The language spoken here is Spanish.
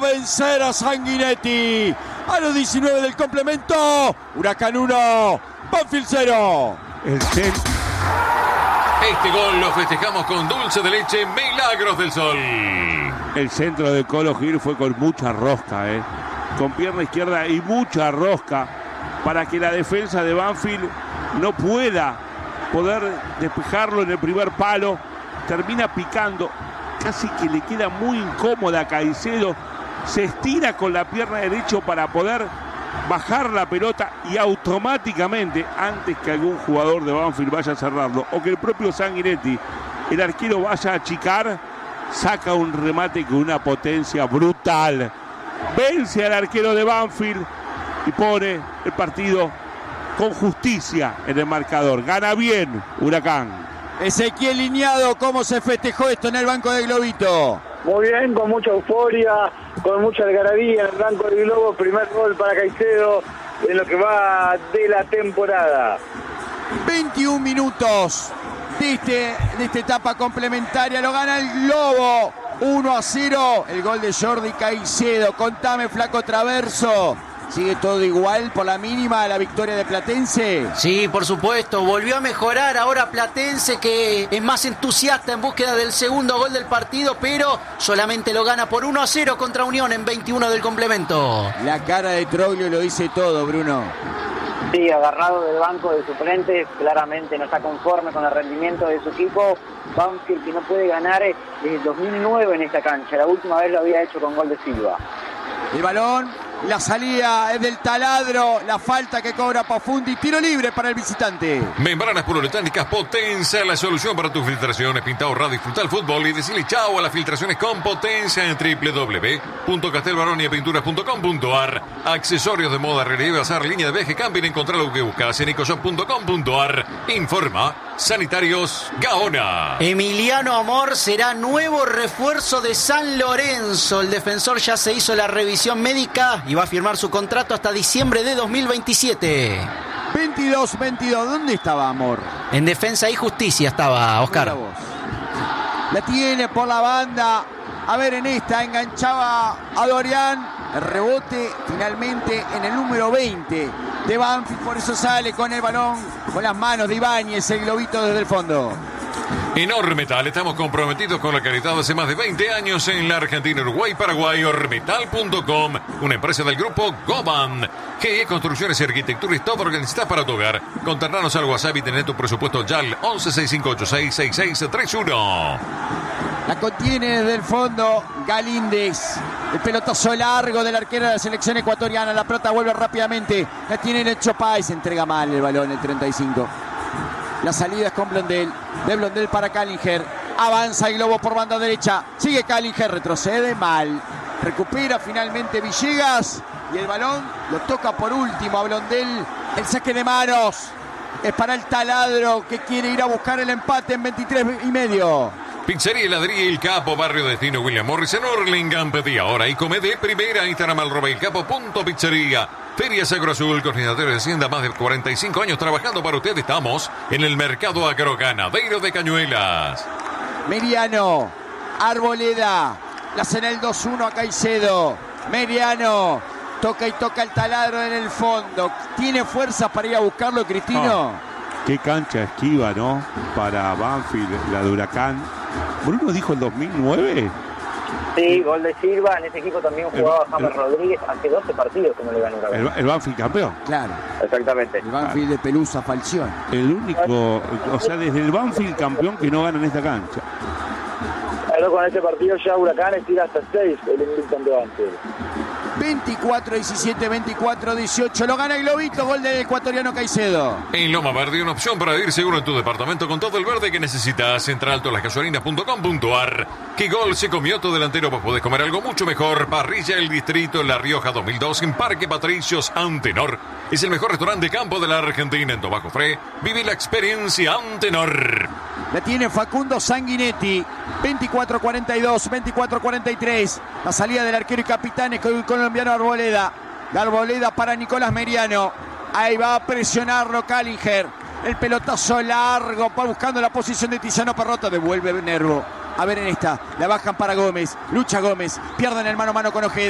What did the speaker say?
vencer a Sanguinetti. A los 19 del complemento, Huracán 1, Banfield 0. Este gol lo festejamos con dulce de leche Milagros del Sol. El centro de Colo Gil fue con mucha rosca, con pierna izquierda y mucha rosca, para que la defensa de Banfield no pueda poder despejarlo en el primer palo. Termina picando, casi que le queda muy incómoda a Caicedo. Se estira con la pierna derecha para poder bajar la pelota y automáticamente, antes que algún jugador de Banfield vaya a cerrarlo o que el propio Sanguinetti, el arquero, vaya a achicar, saca un remate con una potencia brutal. Vence al arquero de Banfield y pone el partido con justicia en el marcador. Gana bien Huracán. Ezequiel Liñado, ¿cómo se festejó esto en el banco de Globito? Muy bien, con mucha euforia, con mucha algarabía en el banco del Globo. Primer gol para Caicedo en lo que va de la temporada. 21 minutos de esta etapa complementaria. Lo gana el Globo 1-0. El gol de Jordi Caicedo. Contame, Flaco Traverso. ¿Sigue todo igual por la mínima la victoria de Platense? Sí, por supuesto. Volvió a mejorar ahora Platense, que es más entusiasta en búsqueda del segundo gol del partido, pero solamente lo gana por 1-0 contra Unión en 21 del complemento. La cara de Troglio lo dice todo, Bruno. Sí, agarrado del banco de suplentes, claramente no está conforme con el rendimiento de su equipo. Banfield, que no puede ganar desde 2009 en esta cancha. La última vez lo había hecho con gol de Silva. El balón, la salida es del taladro, la falta que cobra Pafundi, tiro libre para el visitante. Membranas poliuretánicas Potenza, la solución para tus filtraciones. Pinta, ahorra, disfruta el fútbol y decirle chao a las filtraciones con Potenza en www.castelbaroniapinturas.com.ar. Accesorios de moda, relieve, bazar, línea de viaje, camping, encontrar lo que buscas en ecoshop.com.ar. Informa Sanitarios Gaona. Emiliano Amor será nuevo refuerzo de San Lorenzo. El defensor ya se hizo la revisión médica y va a firmar su contrato hasta diciembre de 2027. 22-22, ¿dónde estaba Amor? En Defensa y Justicia estaba, Oscar. La tiene por la banda. A ver, en esta enganchaba a Dorian. El rebote finalmente en el número 20 de Banfield. Por eso sale con el balón, con las manos de Ibáñez, el globito desde el fondo. En Ormetal estamos comprometidos con la calidad hace más de 20 años en la Argentina, Uruguay, Paraguay. Ormetal.com, una empresa del grupo Goban. GE Construcciones y Arquitectura es todo lo que necesitas para tu hogar. Contarnos al WhatsApp y tener tu presupuesto ya al 1165866631. La contiene desde el fondo Galíndez. El pelotazo largo del arquero de la selección ecuatoriana. La pelota vuelve rápidamente. La tiene Necho Páez. Entrega mal el balón, el 35. La salida es con Blondel. De Blondel para Callinger. Avanza el Globo por banda derecha. Sigue Callinger. Retrocede mal. Recupera finalmente Villegas. Y el balón lo toca por último a Blondel. El saque de manos es para el taladro, que quiere ir a buscar el empate en 23,5. Pizzería Heladería El Capo, barrio destino William Morris en Hurlingham. Pedí ahora y come de primera. Instagram @elcapo.pizzería. Ferias Agroazul, coordinador de Hacienda, más de 45 años trabajando para usted. Estamos en el mercado agroganadero de Cañuelas. Meriano, Arboleda, la cena el 2-1 a Caicedo. Meriano, toca y toca el taladro en el fondo. ¿Tiene fuerzas para ir a buscarlo, Cristino? Qué cancha esquiva, ¿no? Para Banfield, la de Huracán. Bruno dijo el 2009. Sí, gol de Silva. En ese equipo también jugaba James Rodríguez. Hace 12 partidos que no le ganó Huracán. El Banfield campeón. Claro. Exactamente. El Banfield de Pelusa Falcione. El único, o sea, desde el Banfield campeón que no gana en esta cancha. Pero con ese partido ya Huracán estira hasta 6 el invicto ante Banfield. 24-17, 24-18. Lo gana el globito, gol del ecuatoriano Caicedo. En Loma Verde, una opción para ir seguro en tu departamento con todo el verde que necesitas. Entra altolasgasolinas.com.ar. ¿Qué gol se comió tu delantero? Vos podés comer algo mucho mejor. Parrilla El Distrito en La Rioja 2002 en Parque Patricios Antenor. Es el mejor restaurante de campo de la Argentina. En Tobago Fre, vive la experiencia Antenor. La tiene Facundo Sanguinetti. 24-42, 24-43. La salida del arquero y capitán es con el colombiano Arboleda. La Arboleda para Nicolás Meriano. Ahí va a presionarlo Callinger. El pelotazo largo buscando la posición de Tiziano Perrotta. Devuelve Nervo. A ver en esta. La bajan para Gómez. Lucha Gómez. Pierden el mano a mano con Ojeda.